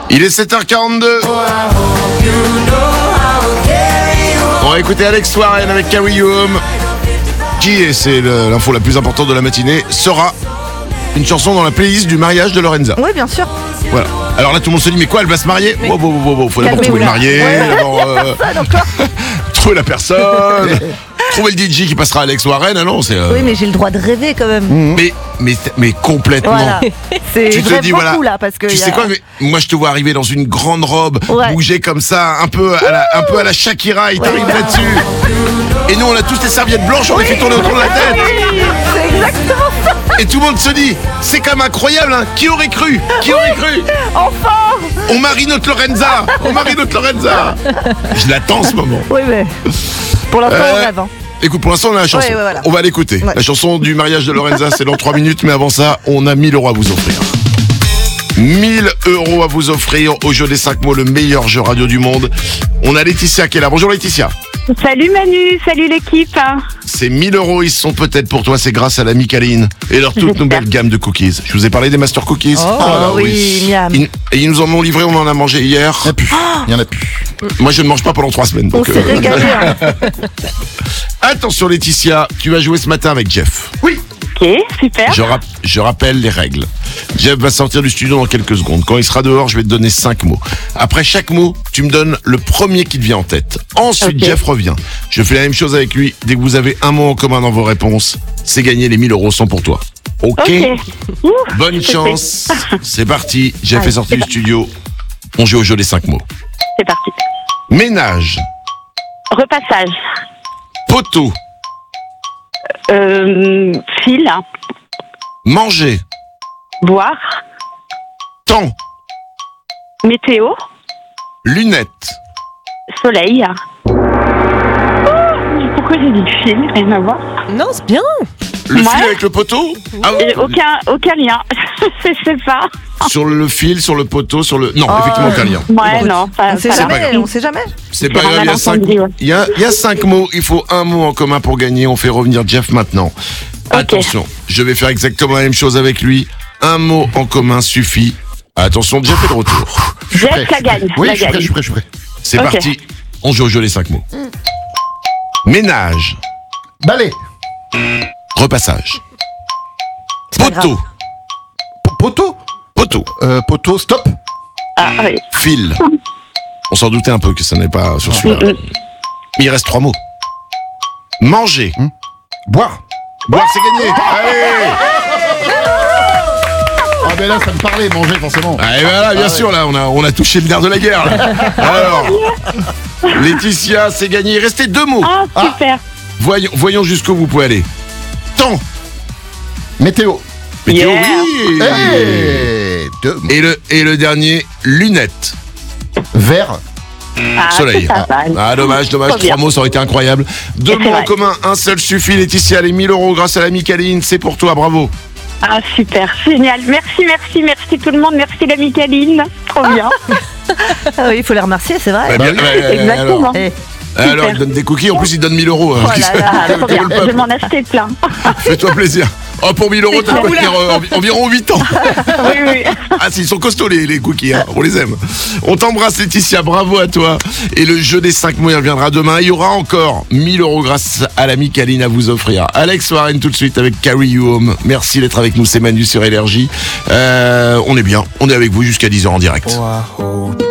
Il est 7h42. On va écouter Alex Warren avec Carry You Home, qui, et c'est l'info la plus importante de la matinée, sera une chanson dans la playlist du mariage de Lorenza. Oui, bien sûr. Voilà. Alors là, tout le monde se dit, mais quoi, elle va se marier? Faut d'abord trouver le marié, trouver la personne, trouver le DJ qui passera Alex Warren. Ah non, c'est. Oui, mais j'ai le droit de rêver quand même. Mais complètement. Voilà. C'est Tu te dis, beaucoup voilà, là parce que. tu sais quoi, mais moi je te vois arriver dans une grande robe, bouger comme ça, un peu à la Shakira, il t'arrive là-dessus. Et nous on a tous des serviettes blanches, on les fait tourner autour de la tête. C'est exactement ça. Et tout le monde se dit, c'est quand même incroyable, hein. Qui aurait cru? Enfin. On marie notre Lorenza. Je l'attends en ce moment. Oui, mais pour l'instant on rêve. Hein. Écoute, pour l'instant on a la chanson. Ouais, voilà. On va l'écouter. Ouais. La chanson du mariage de Lorenza, c'est dans 3 minutes, mais avant ça, on a 1000 € à vous offrir. 1000 € à vous offrir au jeu des 5 mots, le meilleur jeu radio du monde. On a Laetitia qui est là. Bonjour Laetitia. Salut Manu, salut l'équipe. Ces 1000 €, ils sont peut-être pour toi, c'est grâce à la Micaline et leur toute nouvelle gamme de cookies. Je vous ai parlé des Master Cookies. Oh oui, miam. Ils nous en ont livré, on en a mangé hier. Il y en a plus. Moi je ne mange pas pendant 3 semaines. On Donc, s'est régalé. Hein. Attention Laetitia, tu vas jouer ce matin avec Jeff. Oui. Ok, super. Je rappelle les règles. Jeff va sortir du studio dans quelques secondes. Quand il sera dehors, je vais te donner 5 mots. Après chaque mot, tu me donnes le premier qui te vient en tête. Ensuite, Ok. Jeff revient. Je fais la même chose avec lui. Dès que vous avez un mot en commun dans vos réponses, c'est gagné, les 1000 € sont pour toi. Ok, Ouh, Bonne je chance. C'est parti. Jeff Allez, est sorti c'est du parti. studio. On joue au jeu des 5 mots. C'est parti. Ménage. Repassage. Poteau. Fil. Manger. Boire. Temps. Météo. Lunettes. Soleil. Oh, pourquoi j'ai dit fil? Rien à voir. Non, c'est bien. Le Ouais. fil avec le poteau. Ah, Et aucun lien. Je sais pas. sur le fil, sur le poteau, sur le... Non, effectivement, aucun lien. Ouais, non, pas On sait là. jamais. On sait jamais. C'est pas C'est un grave, il y a 5 malentendu, ouais. il y a 5 mots, il faut un mot en commun pour gagner. On fait revenir Jeff maintenant. Attention, je vais faire exactement la même chose avec lui. Un mot en commun suffit. Attention, Jeff est de retour. Jeff, la gagne. Oui, la je suis gagne. prêt. C'est Ok. parti, on joue au jeu les 5 mots. Ménage, Balai. repassage, C'est pas grave. poteau, Poteau. Poteau, stop. Ah, oui. fil. On s'en doutait un peu que ça n'est pas sur celui-là. Mais il reste 3 mots. Manger, Boire. boire, c'est gagné. Allez. Ah ben là, ça me parlait, manger forcément. Ah, et voilà, bien sûr, là, on a touché le nerf de la guerre. Là. Alors, Laetitia, c'est gagné. Il restait 2 mots. Ah, super. Voyons jusqu'où vous pouvez aller. Temps. Météo. Météo, Yeah. oui. Hey, deux. Et le dernier, lunettes. Vert. Ah, Soleil. c'est pas mal. Ah, dommage. Trop 3 bien. mots, ça aurait été incroyable. 2 Et c'est mots en vrai. commun, un seul suffit. Laetitia, les 1000 € grâce à la Micaline, c'est pour toi, bravo. Ah, super. Génial. Merci tout le monde. Merci la Micaline. Trop bien. Ah oui, il faut les remercier, c'est vrai. Bah, Exactement. Alors, Super. il donne des cookies, en plus, il donne 1000 €. Oh là là. Ah, trop bien. Je vais m'en acheter plein. Fais-toi plaisir. Oh, pour 1000 €, tu vas tenir environ 8 ans. Oui. Ah, ils sont costauds les cookies, hein. On les aime. On t'embrasse Laetitia, bravo à toi. Et le jeu des 5 mots, il reviendra demain. Il y aura encore 1000 € grâce à la Micaline à vous offrir. Alex Warren tout de suite avec Carry You Home. Merci d'être avec nous, c'est Manu sur Énergie. On est bien, on est avec vous jusqu'à 10h en direct.